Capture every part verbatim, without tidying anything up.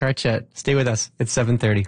Car Chat. Stay with us. It's seven thirty.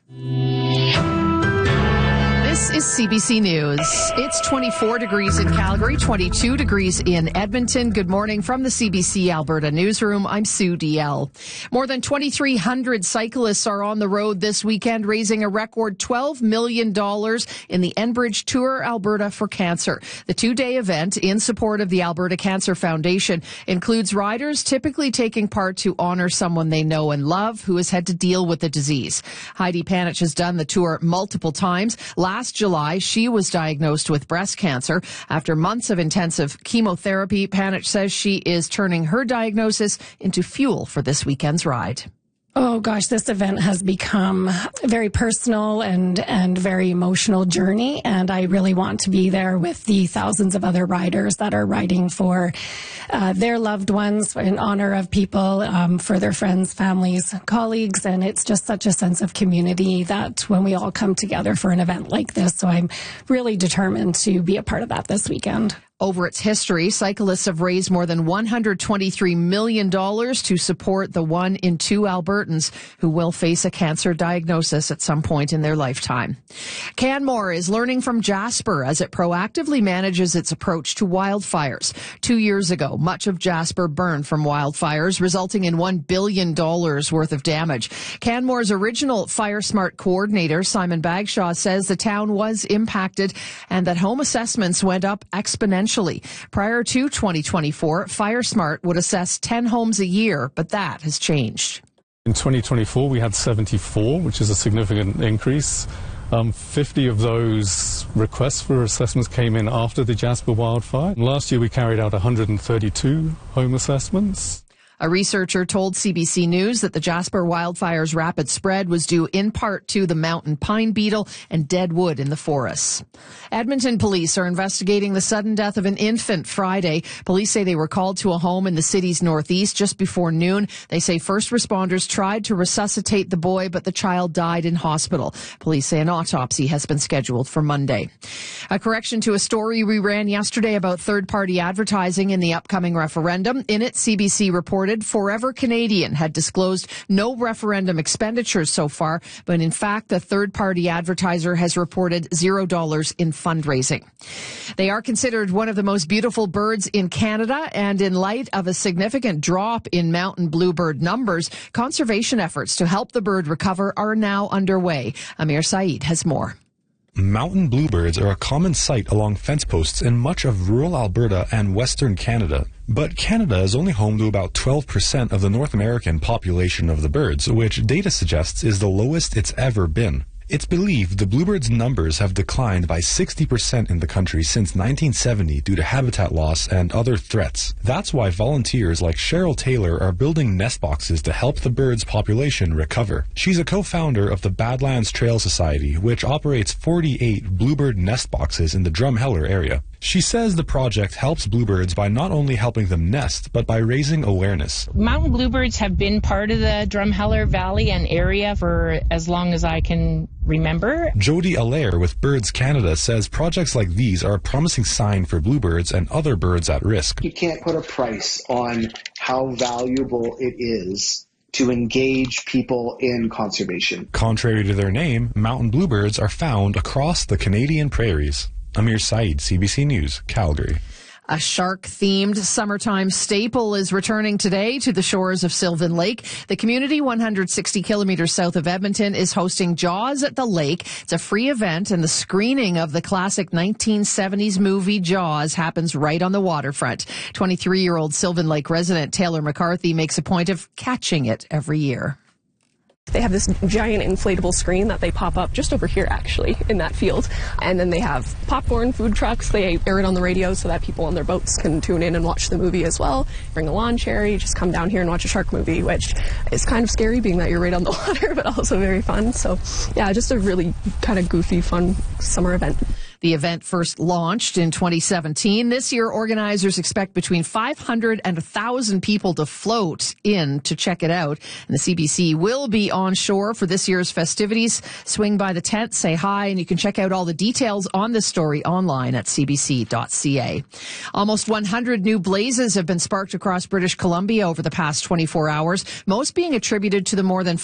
This is C B C News. It's twenty-four degrees in Calgary, twenty-two degrees in Edmonton. Good morning from the C B C Alberta newsroom. I'm Sue D L. More than twenty-three hundred cyclists are on the road this weekend, raising a record twelve million dollars in the Enbridge Tour Alberta for Cancer. The two-day event in support of the Alberta Cancer Foundation includes riders typically taking part to honor someone they know and love who has had to deal with the disease. Heidi Panich has done the tour multiple times. Last July, she was diagnosed with breast cancer. After months of intensive chemotherapy, Panich says she is turning her diagnosis into fuel for this weekend's ride. Oh gosh, this event has become a very personal and, and very emotional journey. And I really want to be there with the thousands of other riders that are riding for uh, their loved ones in honor of people, um, for their friends, families, colleagues. And it's just such a sense of community that when we all come together for an event like this. So I'm really determined to be a part of that this weekend. Over its history, cyclists have raised more than one hundred twenty-three million dollars to support the one in two Albertans who will face a cancer diagnosis at some point in their lifetime. Canmore is learning from Jasper as it proactively manages its approach to wildfires. Two years ago, much of Jasper burned from wildfires, resulting in one billion dollars worth of damage. Canmore's original Fire Smart coordinator, Simon Bagshaw, says the town was impacted and that home assessments went up exponentially. Prior to twenty twenty-four, FireSmart would assess ten homes a year, but that has changed. In twenty twenty-four, we had seventy-four, which is a significant increase. Um, fifty of those requests for assessments came in after the Jasper wildfire. Last year, we carried out one hundred thirty-two home assessments. A researcher told C B C News that the Jasper wildfire's rapid spread was due in part to the mountain pine beetle and dead wood in the forests. Edmonton police are investigating the sudden death of an infant Friday. Police say they were called to a home in the city's northeast just before noon. They say first responders tried to resuscitate the boy, but the child died in hospital. Police say an autopsy has been scheduled for Monday. A correction to a story we ran yesterday about third-party advertising in the upcoming referendum. In it, C B C reported Forever Canadian had disclosed no referendum expenditures so far, but in fact, the third-party advertiser has reported zero dollars in fundraising. They are considered one of the most beautiful birds in Canada, and in light of a significant drop in mountain bluebird numbers, conservation efforts to help the bird recover are now underway. Amir Saeed has more. Mountain bluebirds are a common sight along fence posts in much of rural Alberta and Western Canada. But Canada is only home to about twelve percent of the North American population of the birds, which data suggests is the lowest it's ever been. It's believed the bluebirds' numbers have declined by sixty percent in the country since nineteen seventy due to habitat loss and other threats. That's why volunteers like Cheryl Taylor are building nest boxes to help the birds' population recover. She's a co-founder of the Badlands Trail Society, which operates forty-eight bluebird nest boxes in the Drumheller area. She says the project helps bluebirds by not only helping them nest, but by raising awareness. Mountain bluebirds have been part of the Drumheller Valley and area for as long as I can remember. Jody Allaire with Birds Canada says projects like these are a promising sign for bluebirds and other birds at risk. You can't put a price on how valuable it is to engage people in conservation. Contrary to their name, mountain bluebirds are found across the Canadian prairies. Amir Saeed, C B C News, Calgary. A shark-themed summertime staple is returning today to the shores of Sylvan Lake. The community, one hundred sixty kilometers south of Edmonton, is hosting Jaws at the lake. It's a free event, and the screening of the classic nineteen seventies movie Jaws happens right on the waterfront. twenty-three-year-old Sylvan Lake resident Taylor McCarthy makes a point of catching it every year. They have this giant inflatable screen that they pop up just over here, actually, in that field. And then they have popcorn, food trucks. They air it on the radio so that people on their boats can tune in and watch the movie as well. Bring a lawn chair, you just come down here and watch a shark movie, which is kind of scary being that you're right on the water, but also very fun. So, yeah, just a really kind of goofy, fun summer event. The event first launched in twenty seventeen. This year, organizers expect between five hundred and one thousand people to float in to check it out. And the C B C will be on shore for this year's festivities. Swing by the tent, say hi, and you can check out all the details on this story online at c b c dot c a. Almost one hundred new blazes have been sparked across British Columbia over the past twenty-four hours, most being attributed to the more than